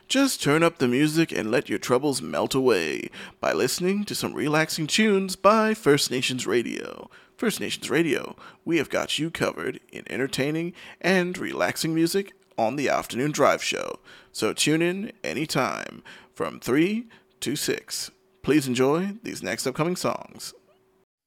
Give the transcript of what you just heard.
Just turn up the music and let your troubles melt away by listening to some relaxing tunes by First Nations Radio. First Nations Radio, we have got you covered in entertaining and relaxing music on the afternoon drive show. So tune in anytime from 3 to 6. Please enjoy these next upcoming songs.